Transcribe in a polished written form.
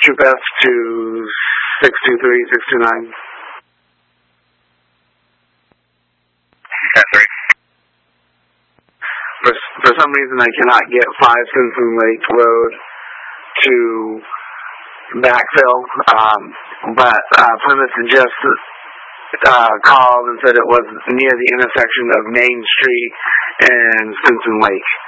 Troop F to 623, 629. 10-3. For some reason, I cannot get 5 Simpson Lake Road to backfill, but Plymouth just called and said it was near the intersection of Main Street and Simpson Lake.